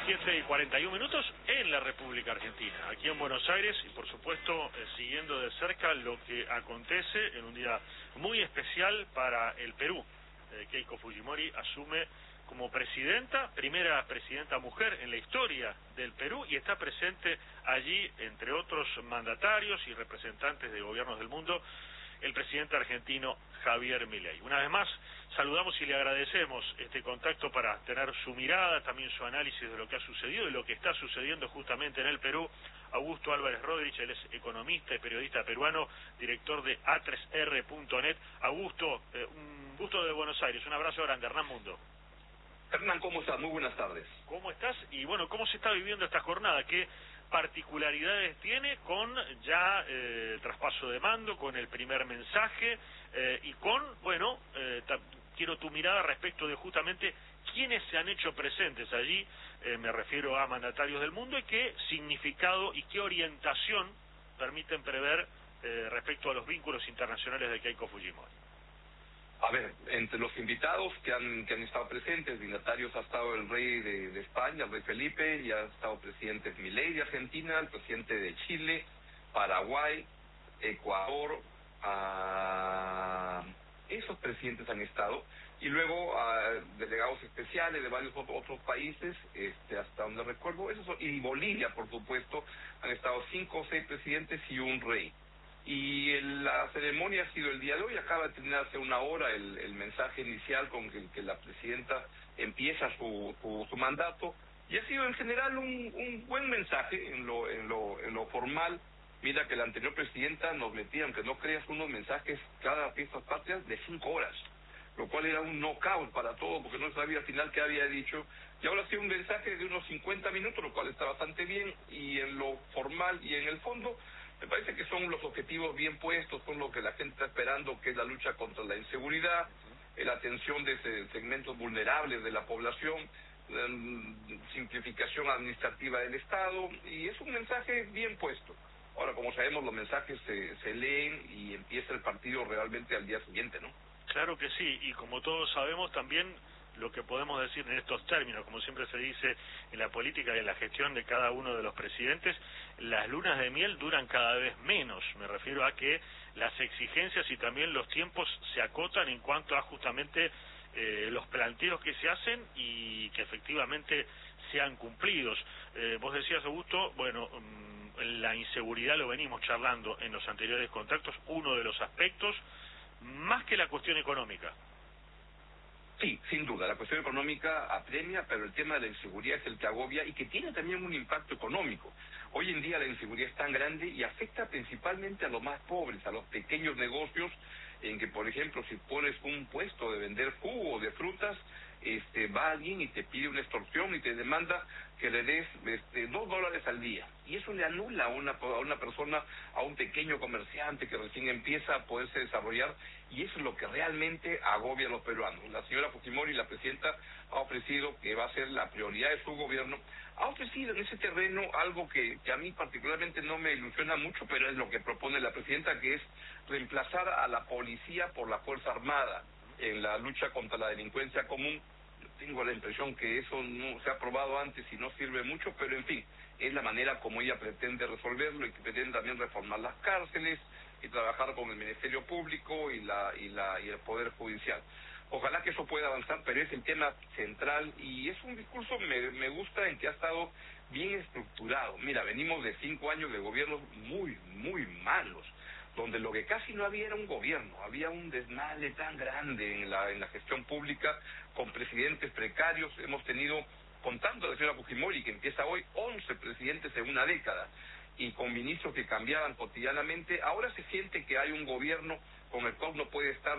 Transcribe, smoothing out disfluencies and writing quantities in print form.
7:41 en la República Argentina, aquí en Buenos Aires, y por supuesto siguiendo de cerca lo que acontece en un día muy especial para el Perú. Keiko Fujimori asume como presidenta, primera presidenta mujer en la historia del Perú, y está presente allí, entre otros mandatarios y representantes de gobiernos del mundo, el presidente argentino Javier Milei. Una vez más, saludamos y le agradecemos este contacto para tener su mirada, también su análisis de lo que ha sucedido y lo que está sucediendo justamente en el Perú. Augusto Álvarez Rodríguez, él es economista y periodista peruano, director de A3R.net. Augusto, un gusto de Buenos Aires, un abrazo grande. Hernán Mundo. Hernán, ¿cómo estás? Muy buenas tardes. ¿Cómo estás? Y bueno, ¿cómo se está viviendo esta jornada? ¿Qué particularidades tiene con ya traspaso de mando, con el primer mensaje y con, bueno, quiero tu mirada respecto de justamente quiénes se han hecho presentes allí, me refiero a mandatarios del mundo, y qué significado y qué orientación permiten prever respecto a los vínculos internacionales de Keiko Fujimori? A ver, entre los invitados que han estado presentes, dignatarios, ha estado el rey de España, el rey Felipe, y ha estado presidente Milei de Argentina, el presidente de Chile, Paraguay, Ecuador, esos presidentes han estado, y luego delegados especiales de varios otros países, hasta donde recuerdo, y Bolivia, por supuesto, han estado 5 o 6 presidentes y un rey. Y la ceremonia ha sido el día de hoy, acaba de terminar hace una hora el mensaje inicial con que la presidenta empieza su mandato, y ha sido en general un buen mensaje en lo formal. Mira que la anterior presidenta nos metía, aunque no creas, unos mensajes cada fiestas patrias de 5 horas, lo cual era un knockout para todo, porque no sabía al final qué había dicho, y ahora ha sido un mensaje de unos 50 minutos, lo cual está bastante bien, y en lo formal y en el fondo me parece que son los objetivos bien puestos, son lo que la gente está esperando, que es la lucha contra la inseguridad, la atención de segmentos vulnerables de la población, simplificación administrativa del Estado, y es un mensaje bien puesto. Ahora, como sabemos, los mensajes se leen y empieza el partido realmente al día siguiente, ¿no? Claro que sí, y como todos sabemos también lo que podemos decir en estos términos, como siempre se dice en la política y en la gestión de cada uno de los presidentes, las lunas de miel duran cada vez menos. Me refiero a que las exigencias y también los tiempos se acotan en cuanto a justamente los planteos que se hacen y que efectivamente sean cumplidos. Vos decías, Augusto, bueno, la inseguridad lo venimos charlando en los anteriores contactos, uno de los aspectos, más que la cuestión económica. Sí, sin duda, la cuestión económica apremia, pero el tema de la inseguridad es el que agobia y que tiene también un impacto económico. Hoy en día la inseguridad es tan grande y afecta principalmente a los más pobres, a los pequeños negocios, en que, por ejemplo, si pones un puesto de vender jugo de frutas, va alguien y te pide una extorsión y te demanda que le des $2 al día, y eso le anula a una persona, a un pequeño comerciante que recién empieza a poderse desarrollar, y eso es lo que realmente agobia a los peruanos. La señora Fujimori, la presidenta, ha ofrecido que va a ser la prioridad de su gobierno, ha ofrecido en ese terreno algo que a mí particularmente no me ilusiona mucho, pero es lo que propone la presidenta, que es reemplazar a la policía por la Fuerza Armada en la lucha contra la delincuencia común. Tengo la impresión que eso no se ha probado antes y no sirve mucho, pero en fin, es la manera como ella pretende resolverlo, y que pretende también reformar las cárceles y trabajar con el Ministerio Público y el Poder Judicial. Ojalá que eso pueda avanzar, pero es el tema central, y es un discurso, me gusta, en que ha estado bien estructurado. Mira, venimos de 5 años de gobiernos muy, muy malos, donde lo que casi no había era un gobierno, había un desmadre tan grande en la gestión pública, con presidentes precarios. Hemos tenido, contando a la señora Fujimori, que empieza hoy, 11 presidentes en una década, y con ministros que cambiaban cotidianamente. Ahora se siente que hay un gobierno con el cual no puede estar